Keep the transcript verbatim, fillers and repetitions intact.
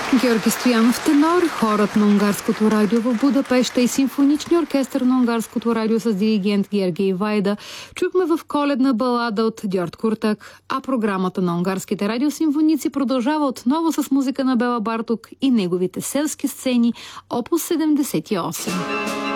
Георги Стоянов тенор, хорът на Унгарското радио в Будапеща и симфоничния оркестър на Унгарското радио с диригент Георги Вайда чухме в коледна балада от Дьорд Куртак, а програмата на унгарските радиосимфоници продължава отново с музика на Бела Барток и неговите селски сцени, опус седемдесет и осем.